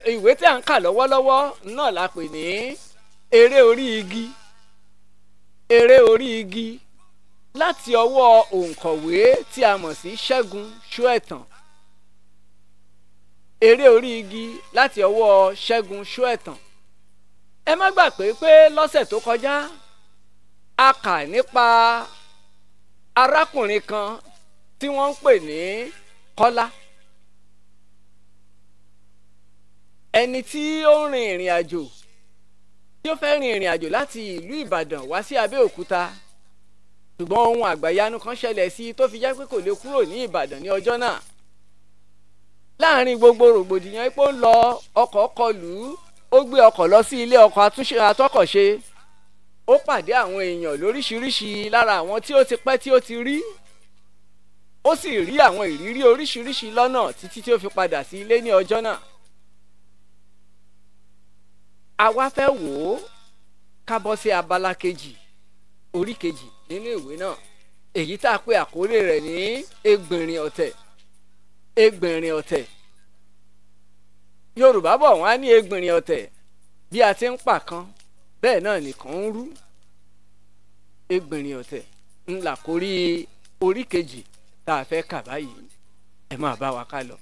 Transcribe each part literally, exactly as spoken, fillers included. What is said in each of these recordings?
ìwé tí à ń kà lọ́wọ́lọ́wọ́ náà la pè ní eré orí igi eré orí igi láti ọwọ́ òǹkọ̀wé tí a mọ̀ sí Ṣẹ́gun Ṣóẹ̀tàn eré orí igi láti ọwọ́ Ṣẹ́gun Ṣóẹ̀tàn. Ẹ má gbàgbé pé lọ́sẹ̀ tó kọjá a kà nípa arákùnrin kan tí wọ́n ń pè ní Kọ́lá, ẹni tí ó ń rin ìrìn àjò tí ó fẹ́ rin ìrìn àjò láti ìlú Ìbàdàn wá sí Abẹ́òkúta, ṣùgbọ́n ohun àgbàyanu kan ṣẹlẹ̀ sí i tó fi jẹ́ pé kò lè kúrò ní Ìbàdàn ní ọjọ́ náà. Láàárín gbogbo rògbòdìyàn pé ó ń lọ ọkọ̀ kọlù, ó gbé ọkọ̀ lọ sí ilé ọkọ̀ àtúnṣe atọ́kọ̀ṣe, ó pàdé àwọn èèyàn lóríṣiríṣi lára àwọn tí ó ti pẹ́ tí ó ti rí, ó sì rí àwọn ìrírí oríṣiríṣi lọ́nà títí tí ó fi padà sí ilé ní ọjọ́ náà. A wá fẹ́ wò ó ká bọ́ sí abala kejì orí kejì nínú ìwé náà, èyí tá a pè àkórí rẹ̀ ní Egbìnrìn ọ̀tẹ̀. Egbìnrìn ọ̀tẹ̀, Yorùbá bọ̀ wọ́n á ní egbìnrìn ọ̀tẹ̀ bí a ti ń pa kan bẹ́ẹ̀ náà nìkan ń rú. Egbìnrìn ọ̀tẹ̀ ńlá kórí orí kejì tá a fẹ́ kà báyìí, ẹ máa bá wa ká lọ.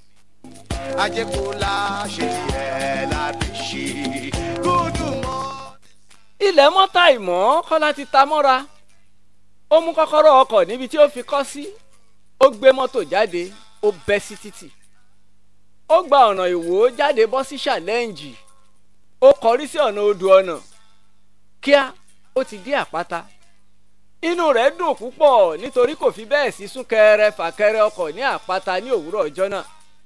Ajẹ́kọ̀ọ́lá ṣe tiẹ̀ láti ṣe gúdù mọ́. Ilẹ̀ mọ́ta ìmọ̀ Kọ́lá ti ta mọ́ra, ó mú kọ́kọ́rọ́ ọkọ̀ níbi tí ó fi kọ́ sí, ó gbé mọ́tò jáde, ó bẹ́ sí títì, ó gba ọ̀nà Ìwó jáde bọ́ sí ṣàlẹ́ǹjì, ó kọrí sí ọ̀nà odò ọ̀nà, kíá ó ti dé àpáta. Inú rẹ̀ dùn púpọ̀ nítorí kò fi bẹ́ẹ̀ sí súnkẹrẹ fàkẹrẹ ọkọ̀ ní àpáta ní òwúrọ̀ ọjọ́ náà.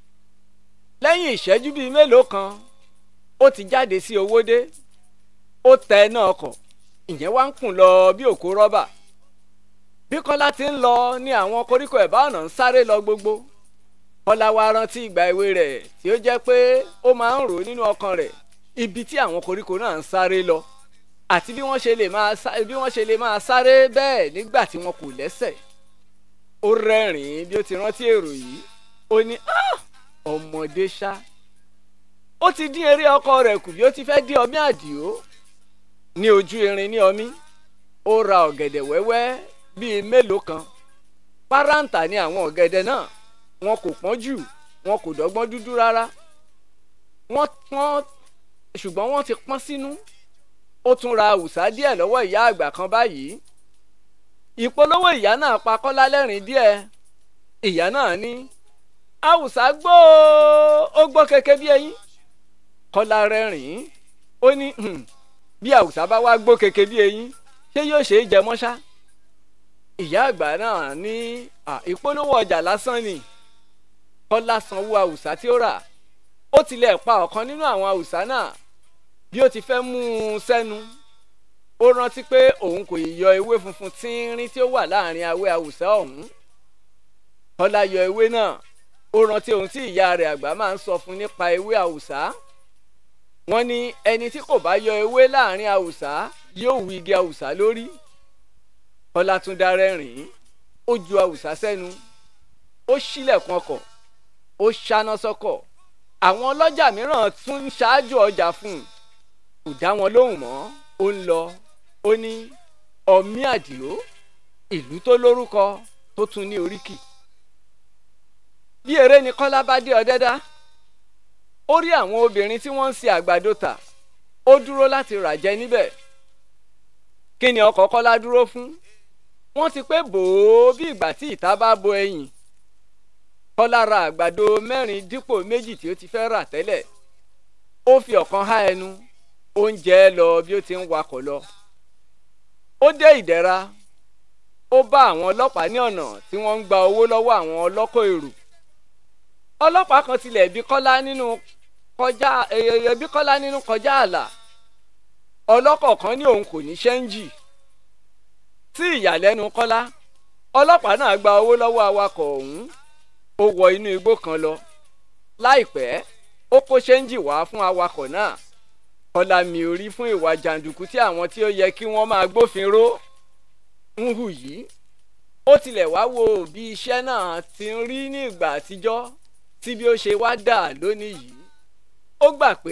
Lẹ́yìn ìṣẹ́jú bíi mélòó kan ó ti jáde sí Owódé, ó tẹ iná ọkọ̀, ìyẹn wá ń kùn lọ bí òkú rọ́bà. Bí Kọ́lá ti ń lọ ní àwọn koríko ẹ̀bá ọ̀nà ń sáré lọ gbogbo. Kọ́lá wá rántí ìgbà èwe rẹ̀ tí ó jẹ́ pé ó máa ń rò nínú ọkàn rẹ̀ ibi tí àwọn koríko náà ń sáré lọ àti bí wọ́n ṣe lè máa bí wọ́n ṣe lè máa sáré bẹ́ẹ̀ nígbà tí wọn kò lẹ́sẹ̀. Ó rẹ́rìn-ín bí ó ti rántí èrò yìí, ó ní ọmọdé ṣá. Ó ti dín eré ọkọ rẹ̀ kù bí ó ti fẹ́ dín ọmí àdìó. Ní ojú irin ní ọmí, ó ra ọ̀gẹ̀dẹ̀ wẹ́wẹ́ bíi mélòó kan. Páráǹtà ni àwọn ọ̀gẹ̀dẹ̀ náà, wọn kò pọ́n jù, wọn kò dọ́gbọ́n dúdú rárá. Wọ́n pọ́n ṣùgbọ́n wọ́n ti pọ́n sínú. Ó tún ra àwùsá díẹ̀ lọ́wọ́ ìyá àgbà kan báyìí. Ìpolówó ìyá náà pa Kọ́lá lẹ́rìn díẹ̀. Ìyá náà ní àwùsá gbó ó gbó keke bí ẹyin. Kọ́lá rẹ́rìn-ín, ó ní bí àwùsá bá wá gbó keke bí ẹyin, ṣé yóò ṣe é jẹ mọ́ṣá? Ìyá àgbà náà ní ìpolówó ọjà lásán ni. Kọ́lá sanwó àwùsá tí ó rà, ó tilẹ̀ pa ọ̀kan nínú àwọn àwùsá náà. Bí ó ti fẹ́ mú un sẹ́nu, ó rántí pé òun kò yọ ewé funfun tínrín tí ó wà láàrin awẹ́ àwùsá ọ̀hún. Kọ́lá yọ ewé náà, ó rántí ohun tí ìyá rẹ̀ àgbà máa ń sọ fún nípa ewé àwùsá. Wọ́n ní ẹni tí kò bá yọ ewé láàrin àwùsá yóò wú igi àwùsá lórí. Kọ́lá tún dá rẹ́rìn-ín, ó ju àwùsá sẹ́nu, ó ṣílẹ̀kùn ọkọ̀, ó ṣáná sọ́kọ̀. Àwọn ọlọ́jà mìíràn tún ń ṣáájú ọjà fún un. Kò dá wọn lóhùn mọ́, ó ń lọ, ó ní ọmí àdìó, ìlú tó lórúkọ tó tún ní oríkì. Bí eré ni Kọ́lá bá dé Ọ̀dẹ́dá, ó rí àwọn obìnrin tí wọ́n ń ṣe àgbàdo tà, ó dúró láti rà jẹ níbẹ̀. Kí ni ọkọ̀ Kọ́lá dúró fún? Wọ́n ti pé bòó bí ìgbà tí ìta bá bo ẹyìn. Kọ́lá ra àgbàdo mẹ́rin dípò méjì tí ó ti fẹ́ rà tẹ́lẹ̀. Ó fi ọ̀kan há ẹnu, ó ń jẹ ẹ́ lọ bí ó ti ń wakọ̀ lọ. Ó dé Ìdẹ̀ra, ó bá àwọn ọlọ́pàá ní ọ̀nà tí wọ́n ń gba owó lọ́wọ́ àwọn ọlọ́kọ̀ èrò. Ọlọ́pàá kan tilẹ̀ bí Kọ́lá nínú kọjá èèyàn bí Kọ́lá nínú kọjá ààlà. Ọlọ́kọ̀ kan ní òun kò ní ṣẹ́ńjì. Sí ìyàlẹ́nu Kọ́lá, ọlọ́pàá náà gba owó lọ́wọ́ awakọ̀ ọ̀hún. Ó wọ inú igbó kan lọ. Láìpẹ́, ó kó ṣẹ́ńjì wá fún awakọ̀ náà. Kọ́lá mi orí fún ìwà jàǹdùkú tí àwọn tí ó yẹ kí wọ́n máa gbófinró ń hù yìí. Ó tilẹ̀ wá wo bí iṣẹ́ náà ti ń rí ní ìgbà àtijọ́ tí bí ó ṣe wá dà lónìí yìí. ó gbà pé